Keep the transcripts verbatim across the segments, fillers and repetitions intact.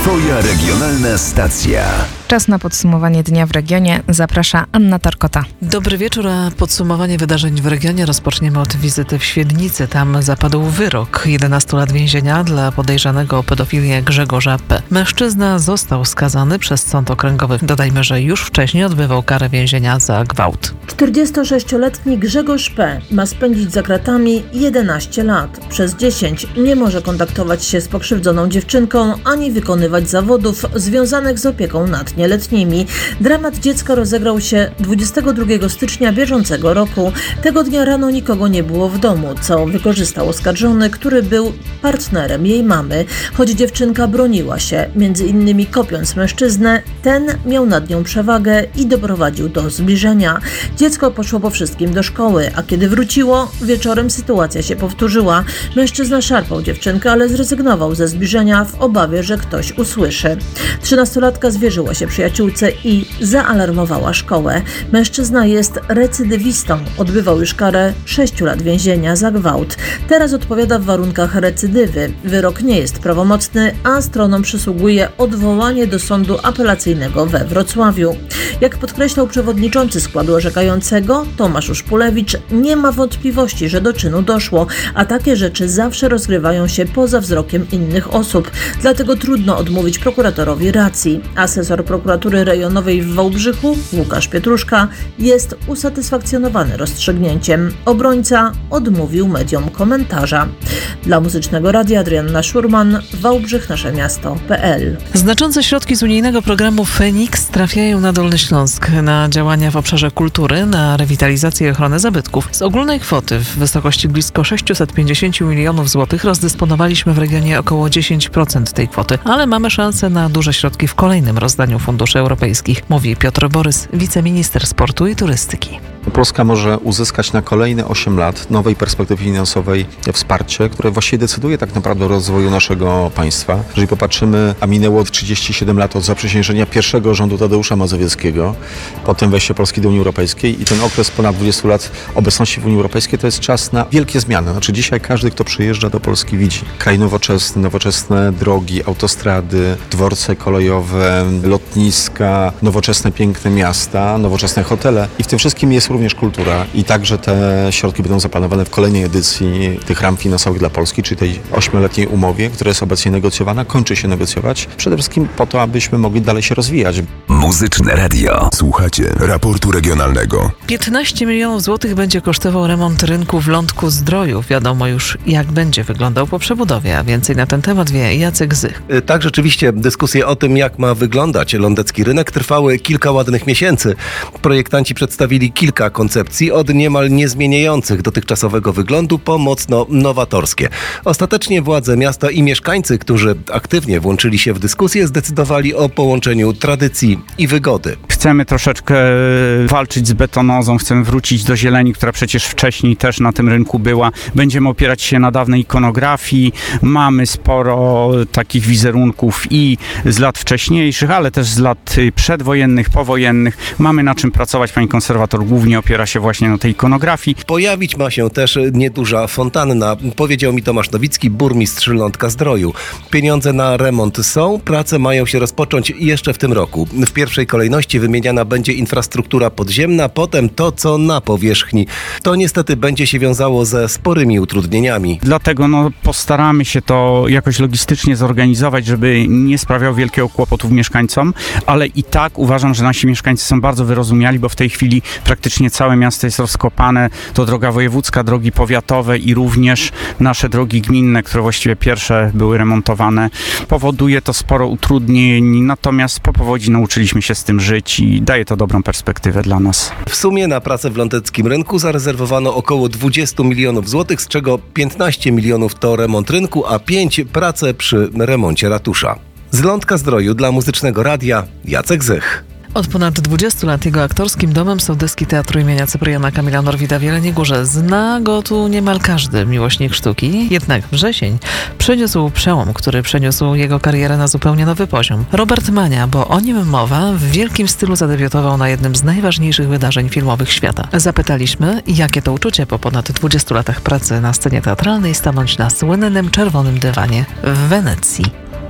Twoja regionalna stacja. Czas na podsumowanie dnia w regionie. Zaprasza Anna Tarkota. Dobry wieczór, a podsumowanie wydarzeń w regionie rozpoczniemy od wizyty w Świdnicy. Tam zapadł wyrok jedenastu lat więzienia dla podejrzanego o pedofilię Grzegorza P. Mężczyzna został skazany przez sąd okręgowy. Dodajmy, że już wcześniej odbywał karę więzienia za gwałt. czterdziestosześcioletni Grzegorz P. ma spędzić za kratami jedenaście lat. Przez dziesięć nie może kontaktować się z pokrzywdzoną dziewczynką ani wykonywać zawodów związanych z opieką nad nieletnimi. Dramat dziecka rozegrał się dwudziestego drugiego stycznia bieżącego roku. Tego dnia rano nikogo nie było w domu, co wykorzystał oskarżony, który był partnerem jej mamy. Choć dziewczynka broniła się, między innymi kopiąc mężczyznę, ten miał nad nią przewagę i doprowadził do zbliżenia. Dziecko poszło po wszystkim do szkoły, a kiedy wróciło, wieczorem sytuacja się powtórzyła. Mężczyzna szarpał dziewczynkę, ale zrezygnował ze zbliżenia w obawie, że ktoś usłyszy. Trzynastolatka zwierzyła się przyjaciółce i zaalarmowała szkołę. Mężczyzna jest recydywistą. Odbywał już karę sześciu lat więzienia za gwałt. Teraz odpowiada w warunkach recydywy. Wyrok nie jest prawomocny, a stronom przysługuje odwołanie do sądu apelacyjnego we Wrocławiu. Jak podkreślał przewodniczący składu orzekającego Tomasz Uszpulewicz, nie ma wątpliwości, że do czynu doszło, a takie rzeczy zawsze rozgrywają się poza wzrokiem innych osób. Dlatego trudno odmówić prokuratorowi racji. Asesor prokuratury rejonowej w Wałbrzychu, Łukasz Pietruszka, jest usatysfakcjonowany rozstrzygnięciem. Obrońca odmówił mediom komentarza. Dla Muzycznego Radia Adrianna Szurman, Wałbrzych nasze miasto kropka pe el. Znaczące środki z unijnego programu Feniks trafiają na Dolny Śląsk, na działania w obszarze kultury, na rewitalizację i ochronę zabytków. Z ogólnej kwoty w wysokości blisko sześćset pięćdziesiąt milionów złotych rozdysponowaliśmy w regionie około dziesięć procent tej kwoty, ale mamy szansę na duże środki w kolejnym rozdaniu funduszy europejskich, mówi Piotr Borys, wiceminister sportu i turystyki. Polska może uzyskać na kolejne osiem lat nowej perspektywy finansowej wsparcie, które właściwie decyduje tak naprawdę o rozwoju naszego państwa. Jeżeli popatrzymy, a minęło trzydzieści siedem lat od zaprzysiężenia pierwszego rządu Tadeusza Mazowieckiego, potem wejście Polski do Unii Europejskiej i ten okres ponad dwudziestu lat obecności w Unii Europejskiej to jest czas na wielkie zmiany. Znaczy dzisiaj każdy, kto przyjeżdża do Polski, widzi kraj nowoczesny, nowoczesne drogi, autostrady, dworce kolejowe, lotniska, nowoczesne, piękne miasta, nowoczesne hotele i w tym wszystkim jest również kultura i także te środki będą zaplanowane w kolejnej edycji tych ram finansowych dla Polski, czyli tej ośmioletniej umowie, która jest obecnie negocjowana, kończy się negocjować, przede wszystkim po to, abyśmy mogli dalej się rozwijać. Muzyczne Radio. Słuchacie raportu regionalnego. piętnaście milionów złotych będzie kosztował remont rynku w Lądku-Zdroju. Wiadomo już, jak będzie wyglądał po przebudowie, a więcej na ten temat wie Jacek Zych. Tak, rzeczywiście dyskusje o tym, jak ma wyglądać lądecki rynek, trwały kilka ładnych miesięcy. Projektanci przedstawili kilka koncepcji, od niemal niezmieniających dotychczasowego wyglądu po mocno nowatorskie. Ostatecznie władze miasta i mieszkańcy, którzy aktywnie włączyli się w dyskusję, zdecydowali o połączeniu tradycji i wygody. Chcemy troszeczkę walczyć z betonozą, chcemy wrócić do zieleni, która przecież wcześniej też na tym rynku była. Będziemy opierać się na dawnej ikonografii. Mamy sporo takich wizerunków i z lat wcześniejszych, ale też z lat przedwojennych, powojennych. Mamy na czym pracować. Pani konserwator głównie opiera się właśnie na tej ikonografii. Pojawić ma się też nieduża fontanna, powiedział mi Tomasz Nowicki, burmistrz Lądka-Zdroju. Pieniądze na remont są, prace mają się rozpocząć jeszcze w tym roku. W pierwszej kolejności wymieniana będzie infrastruktura podziemna, potem to, co na powierzchni. To niestety będzie się wiązało ze sporymi utrudnieniami. Dlatego no, postaramy się to jakoś logistycznie zorganizować, żeby nie sprawiał wielkiego kłopotu mieszkańcom, ale i tak uważam, że nasi mieszkańcy są bardzo wyrozumiali, bo w tej chwili praktycznie całe miasto jest rozkopane. To droga wojewódzka, drogi powiatowe i również nasze drogi gminne, które właściwie pierwsze były remontowane. Powoduje to sporo utrudnień, natomiast po powodzi nauczyliśmy się z tym żyć i daje to dobrą perspektywę dla nas. W sumie na pracę w lądeckim rynku zarezerwowano około dwadzieścia milionów złotych, z czego piętnaście milionów to remont rynku, a pięć prace przy remoncie ratusza. Z Lądka-Zdroju dla Muzycznego Radia Jacek Zych. Od ponad dwudziestu lat jego aktorskim domem są deski Teatru imienia Cypriana Kamila Norwida w Jeleniej Górze. Zna go tu niemal każdy miłośnik sztuki, jednak wrzesień przyniósł przełom, który przeniósł jego karierę na zupełnie nowy poziom. Robert Mania, bo o nim mowa, w wielkim stylu zadebiutował na jednym z najważniejszych wydarzeń filmowych świata. Zapytaliśmy, jakie to uczucie po ponad dwudziestu latach pracy na scenie teatralnej stanąć na słynnym czerwonym dywanie w Wenecji.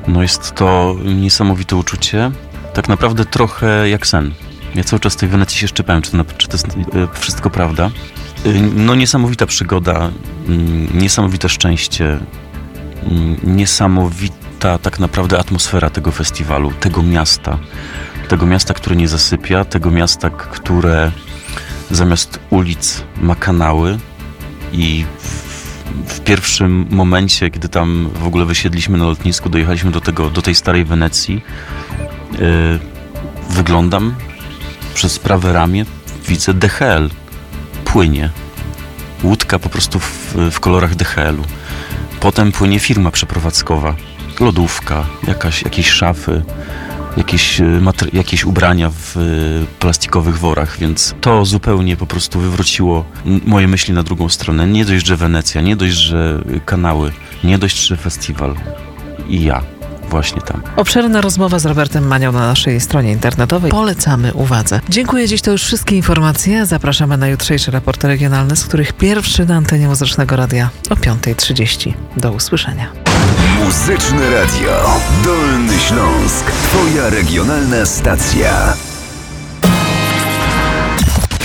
No jest to niesamowite uczucie, tak naprawdę trochę jak sen. Ja cały czas w tej Wenecji się szczypałem, czy to, czy to jest y, wszystko prawda. Y, no niesamowita przygoda, y, niesamowite szczęście, y, niesamowita tak naprawdę atmosfera tego festiwalu, tego miasta. Tego miasta, które nie zasypia, tego miasta, które zamiast ulic ma kanały i w, w pierwszym momencie, kiedy tam w ogóle wysiedliśmy na lotnisku, dojechaliśmy do, tego, do tej starej Wenecji, yy, wyglądam przez prawe ramię, widzę D H L, płynie. Łódka po prostu w, w kolorach D H L-u. Potem płynie firma przeprowadzkowa, lodówka, jakaś, jakieś szafy, jakieś, mater- jakieś ubrania w y, plastikowych worach, więc to zupełnie po prostu wywróciło m- moje myśli na drugą stronę. Nie dość, że Wenecja, nie dość, że kanały, nie dość, że festiwal i ja właśnie tam. Obszerna rozmowa z Robertem Manią na naszej stronie internetowej. Polecamy uwadze. Dziękuję. Dziś to już wszystkie informacje. Zapraszamy na jutrzejsze raporty regionalne, z których pierwszy na antenie Muzycznego Radia o piąta trzydzieści. Do usłyszenia. Muzyczne Radio. Dolny Śląsk. Twoja regionalna stacja.